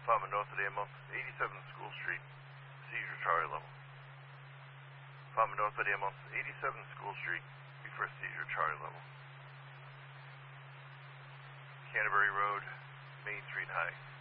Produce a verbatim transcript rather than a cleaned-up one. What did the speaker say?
Farmer north of Amos, eighty-seven School Street, seizure Charlie level. Farmer north of Amos, eighty-seven School Street, reverse seizure Charlie level. Canterbury Road, Main Street High.